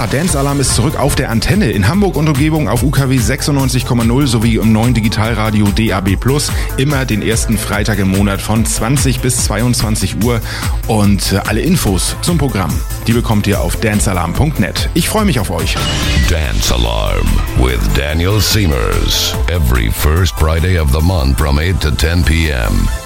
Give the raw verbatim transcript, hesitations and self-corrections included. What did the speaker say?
Dance Alarm ist zurück auf der Antenne in Hamburg und Umgebung auf U K W sechsundneunzig Komma null sowie im neuen Digitalradio D A B plus, immer den ersten Freitag im Monat von zwanzig bis zweiundzwanzig Uhr. Und alle Infos zum Programm, die bekommt ihr auf dance alarm punkt net. Ich freue mich auf euch. Dance Alarm with Daniel Siemers. Every first Friday of the month from eight to ten p.m.